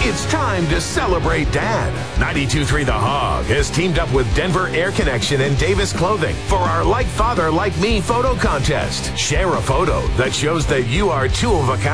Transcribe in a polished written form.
It's time to celebrate Dad. 92.3 The Hog has teamed up with Denver Air Connection and Davis Clothing for our Like Father, Like Me photo contest. Share a photo that shows that you are two of a kind.